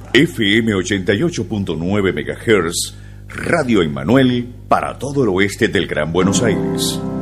FM 88.9 MHz, Radio Emmanuel para todo el oeste del Gran Buenos Aires.